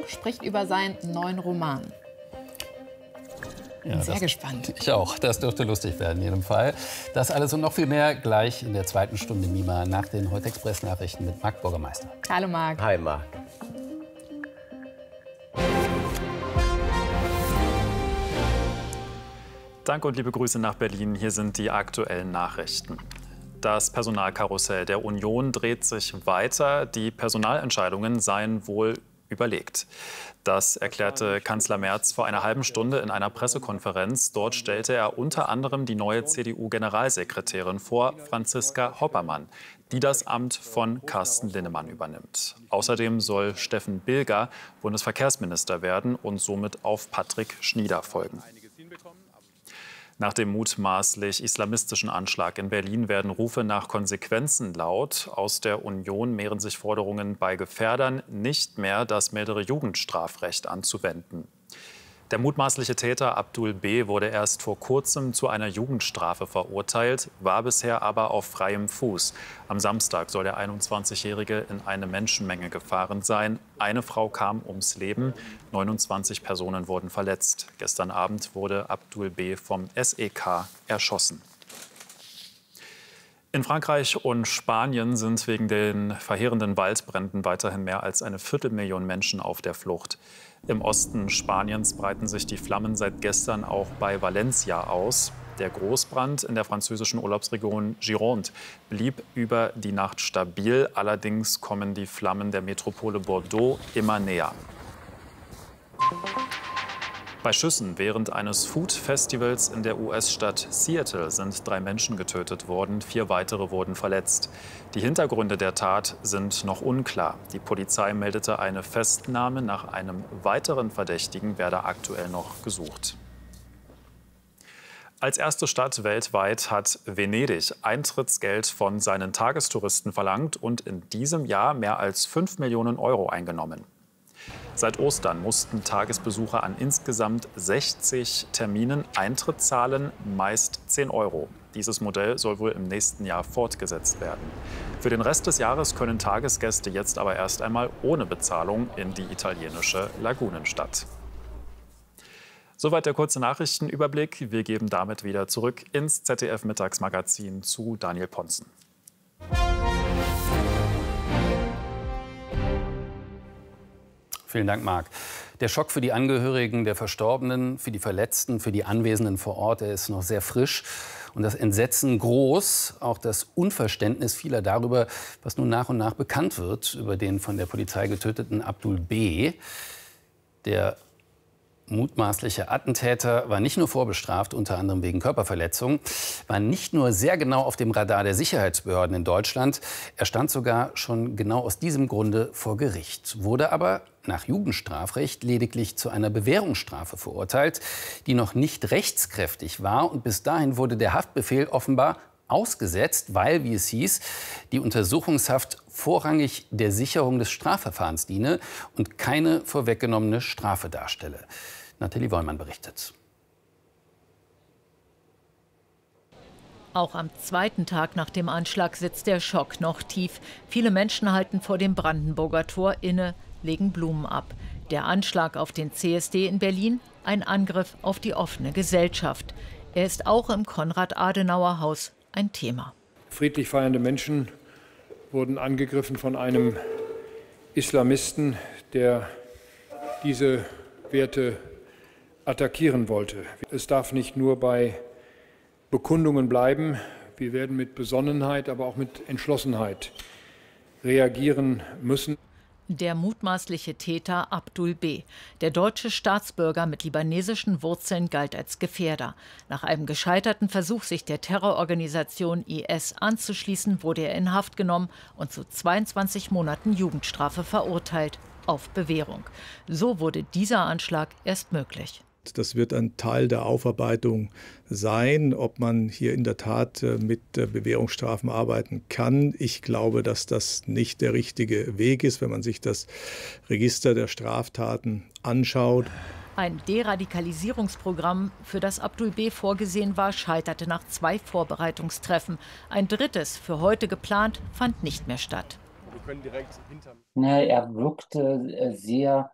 spricht über seinen neuen Roman. Ja, Sehr gespannt. Ich auch. Das dürfte lustig werden in jedem Fall. Das alles und noch viel mehr gleich in der zweiten Stunde Mima nach den Heute-Express-Nachrichten mit Marc Bürgermeister. Hallo Marc. Hi Marc. Danke und liebe Grüße nach Berlin. Hier sind die aktuellen Nachrichten. Das Personalkarussell der Union dreht sich weiter. Die Personalentscheidungen seien wohl überlegt. Das erklärte Kanzler Merz vor einer halben Stunde in einer Pressekonferenz. Dort stellte er unter anderem die neue CDU-Generalsekretärin vor, Franziska Hoppermann, die das Amt von Carsten Linnemann übernimmt. Außerdem soll Steffen Bilger Bundesverkehrsminister werden und somit auf Patrick Schnieder folgen. Nach dem mutmaßlich islamistischen Anschlag in Berlin werden Rufe nach Konsequenzen laut. Aus der Union mehren sich Forderungen bei Gefährdern, nicht mehr das mildere Jugendstrafrecht anzuwenden. Der mutmaßliche Täter Abdul B. wurde erst vor kurzem zu einer Jugendstrafe verurteilt, war bisher aber auf freiem Fuß. Am Samstag soll der 21-Jährige in eine Menschenmenge gefahren sein. Eine Frau kam ums Leben, 29 Personen wurden verletzt. Gestern Abend wurde Abdul B. vom SEK erschossen. In Frankreich und Spanien sind wegen den verheerenden Waldbränden weiterhin mehr als 250.000 Menschen auf der Flucht. Im Osten Spaniens breiten sich die Flammen seit gestern auch bei Valencia aus. Der Großbrand in der französischen Urlaubsregion Gironde blieb über die Nacht stabil. Allerdings kommen die Flammen der Metropole Bordeaux immer näher. Bei Schüssen während eines Food-Festivals in der US-Stadt Seattle sind 3 Menschen getötet worden, 4 weitere wurden verletzt. Die Hintergründe der Tat sind noch unklar. Die Polizei meldete eine Festnahme. Nach einem weiteren Verdächtigen werde aktuell noch gesucht. Als erste Stadt weltweit hat Venedig Eintrittsgeld von seinen Tagestouristen verlangt und in diesem Jahr mehr als 5 Millionen Euro eingenommen. Seit Ostern mussten Tagesbesucher an insgesamt 60 Terminen Eintritt zahlen, meist 10 Euro. Dieses Modell soll wohl im nächsten Jahr fortgesetzt werden. Für den Rest des Jahres können Tagesgäste jetzt aber erst einmal ohne Bezahlung in die italienische Lagunenstadt. Soweit der kurze Nachrichtenüberblick. Wir geben damit wieder zurück ins ZDF-Mittagsmagazin zu Daniel Ponzen. Vielen Dank, Marc. Der Schock für die Angehörigen der Verstorbenen, für die Verletzten, für die Anwesenden vor Ort, er ist noch sehr frisch. Und das Entsetzen groß, auch das Unverständnis vieler darüber, was nun nach und nach bekannt wird über den von der Polizei getöteten Abdul B. Der mutmaßliche Attentäter war nicht nur vorbestraft, unter anderem wegen Körperverletzung, war nicht nur sehr genau auf dem Radar der Sicherheitsbehörden in Deutschland, er stand sogar schon genau aus diesem Grunde vor Gericht, wurde aber nach Jugendstrafrecht lediglich zu einer Bewährungsstrafe verurteilt, die noch nicht rechtskräftig war. Und bis dahin wurde der Haftbefehl offenbar ausgesetzt, weil, wie es hieß, die Untersuchungshaft vorrangig der Sicherung des Strafverfahrens diene und keine vorweggenommene Strafe darstelle. Nathalie Wollmann berichtet. Auch am zweiten Tag nach dem Anschlag sitzt der Schock noch tief. Viele Menschen halten vor dem Brandenburger Tor inne, legen Blumen ab. Der Anschlag auf den CSD in Berlin, ein Angriff auf die offene Gesellschaft. Er ist auch im Konrad-Adenauer-Haus ein Thema. Friedlich feiernde Menschen wurden angegriffen von einem Islamisten, der diese Werte attackieren wollte. Es darf nicht nur bei Bekundungen bleiben. Wir werden mit Besonnenheit, aber auch mit Entschlossenheit reagieren müssen. Der mutmaßliche Täter Abdul B., der deutsche Staatsbürger mit libanesischen Wurzeln, galt als Gefährder. Nach einem gescheiterten Versuch, sich der Terrororganisation IS anzuschließen, wurde er in Haft genommen und zu 22 Monaten Jugendstrafe verurteilt, auf Bewährung. So wurde dieser Anschlag erst möglich. Das wird ein Teil der Aufarbeitung sein, ob man hier in der Tat mit Bewährungsstrafen arbeiten kann. Ich glaube, dass das nicht der richtige Weg ist, wenn man sich das Register der Straftaten anschaut. Ein Deradikalisierungsprogramm, für das Abdul B. vorgesehen war, scheiterte nach 2 Vorbereitungstreffen. Ein drittes, für heute geplant, fand nicht mehr statt. Er wirkte sehr